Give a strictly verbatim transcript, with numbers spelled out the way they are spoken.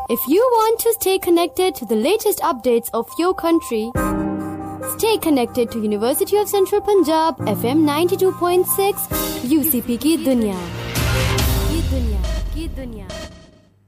If you want to stay connected to the latest updates of your country, stay connected to University of Central Punjab F M ninety-two point six U C P की दुनिया की दुनिया की दुनिया